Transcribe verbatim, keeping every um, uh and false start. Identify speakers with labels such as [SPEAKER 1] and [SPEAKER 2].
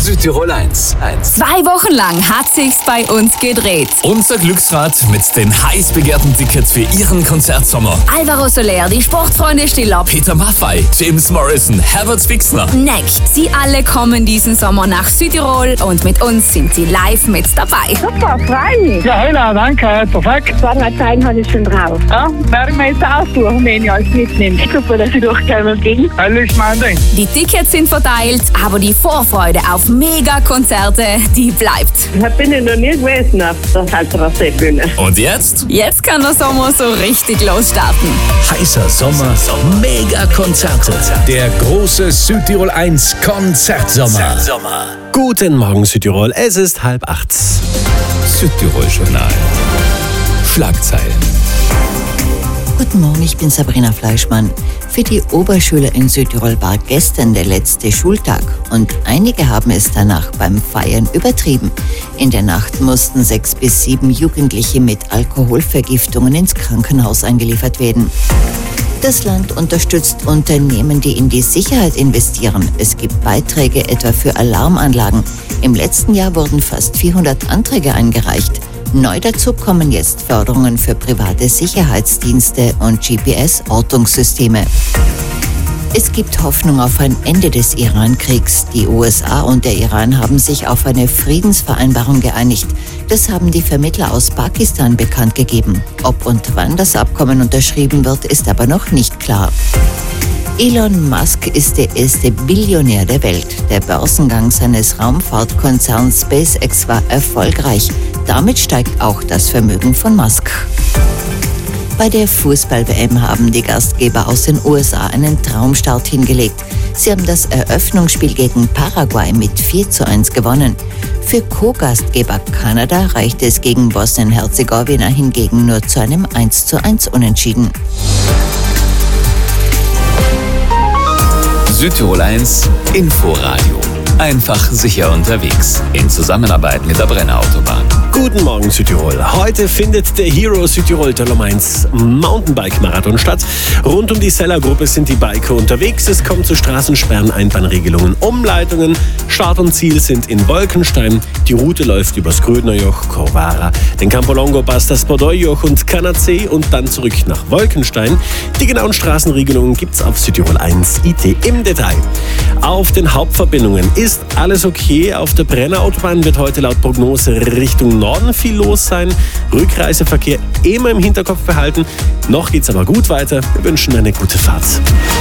[SPEAKER 1] Südtirol eins.
[SPEAKER 2] Zwei Wochen lang hat sich's bei uns gedreht.
[SPEAKER 1] Unser Glücksrad mit den heiß begehrten Tickets für Ihren Konzertsommer.
[SPEAKER 2] Alvaro Soler, die Sportfreunde Stiller,
[SPEAKER 1] Peter Maffay, James Morrison, Herbert Fixner.
[SPEAKER 2] Neck, sie alle kommen diesen Sommer nach Südtirol und mit uns sind sie live mit dabei.
[SPEAKER 3] Super, freue mich.
[SPEAKER 4] Ja, Hela, danke, perfekt.
[SPEAKER 3] Sommerzeit habe ich schon drauf.
[SPEAKER 4] Ja, werden wir jetzt aussuchen, wenn ich alles mitnehme.
[SPEAKER 3] Super, dass ich durchkommen bin.
[SPEAKER 4] Alles mein Ding.
[SPEAKER 2] Die Tickets sind verteilt, aber die Vorfreude auf Mega-Konzerte, die bleibt.
[SPEAKER 3] Da bin ich noch nie gewesen auf der Salzerner Seebühne.
[SPEAKER 1] Und jetzt?
[SPEAKER 2] Jetzt kann der Sommer so richtig losstarten.
[SPEAKER 5] Heißer Sommer, Mega-Konzerte. Der große Südtirol eins Konzertsommer.
[SPEAKER 6] Guten Morgen Südtirol, es ist halb acht.
[SPEAKER 1] Südtirol-Journal. Schlagzeilen.
[SPEAKER 7] Guten Morgen, ich bin Sabrina Fleischmann. Für die Oberschüler in Südtirol war gestern der letzte Schultag und einige haben es danach beim Feiern übertrieben. In der Nacht mussten sechs bis sieben Jugendliche mit Alkoholvergiftungen ins Krankenhaus eingeliefert werden. Das Land unterstützt Unternehmen, die in die Sicherheit investieren. Es gibt Beiträge etwa für Alarmanlagen. Im letzten Jahr wurden fast vierhundert Anträge eingereicht. Neu dazu kommen jetzt Förderungen für private Sicherheitsdienste und G P S-Ortungssysteme. Es gibt Hoffnung auf ein Ende des Iran-Kriegs. Die U S A und der Iran haben sich auf eine Friedensvereinbarung geeinigt. Das haben die Vermittler aus Pakistan bekannt gegeben. Ob und wann das Abkommen unterschrieben wird, ist aber noch nicht klar. Elon Musk ist der erste Billionär der Welt. Der Börsengang seines Raumfahrtkonzerns SpaceX war erfolgreich. Damit steigt auch das Vermögen von Musk. Bei der Fußball-W M haben die Gastgeber aus den U S A einen Traumstart hingelegt. Sie haben das Eröffnungsspiel gegen Paraguay mit vier zu eins gewonnen. Für Co-Gastgeber Kanada reichte es gegen Bosnien-Herzegowina hingegen nur zu einem eins zu eins Unentschieden.
[SPEAKER 1] Südtirol eins Inforadio. Einfach sicher unterwegs. In Zusammenarbeit mit der Brenner Autobahn.
[SPEAKER 6] Guten Morgen Südtirol. Heute findet der Hero Südtirol Dolomites Mountainbike-Marathon statt. Rund um die Seller-Gruppe sind die Biker unterwegs. Es kommt zu Straßensperren, Einbahnregelungen, Umleitungen. Start und Ziel sind in Wolkenstein. Die Route läuft übers Grödnerjoch, Corvara, den Campolongo-Pass, das Bordeauxjoch und Canazee und dann zurück nach Wolkenstein. Die genauen Straßenregelungen gibt's auf Südtirol eins I T im Detail. Auf den Hauptverbindungen ist alles okay. Auf der Brenner Autobahn wird heute laut Prognose Richtung Norden viel los sein. Rückreiseverkehr immer im Hinterkopf behalten. Noch geht's aber gut weiter. Wir wünschen eine gute Fahrt.